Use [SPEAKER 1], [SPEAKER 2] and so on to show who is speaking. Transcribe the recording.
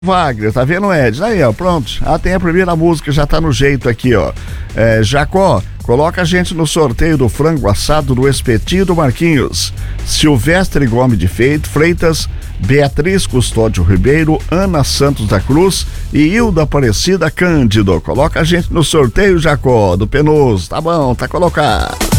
[SPEAKER 1] Wagner, tá vendo, Ed? Aí, ó, pronto. Tem a primeira música, já tá no jeito aqui, ó. Jacó, coloca a gente no sorteio do frango assado do espetinho do Marquinhos. Silvestre Gomes de Freitas, Beatriz Custódio Ribeiro, Ana Santos da Cruz e Hilda Aparecida Cândido. Coloca a gente no sorteio, Jacó, do Penoso. Tá bom, tá colocado.